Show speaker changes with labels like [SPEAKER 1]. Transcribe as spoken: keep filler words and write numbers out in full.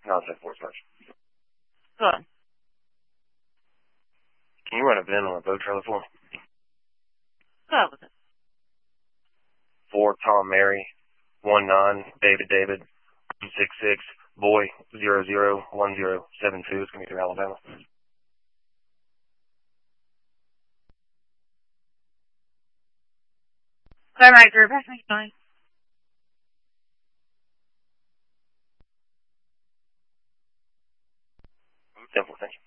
[SPEAKER 1] nine seven four search.
[SPEAKER 2] Good.
[SPEAKER 1] Can you run a V I N on a boat trailer for me?
[SPEAKER 2] Go with it.
[SPEAKER 1] Four Tom Mary, one nine David David, six six boy zero zero one zero seven two. It's gonna be through Alabama.
[SPEAKER 2] Go right through. That's fine.
[SPEAKER 1] Simple, thank you.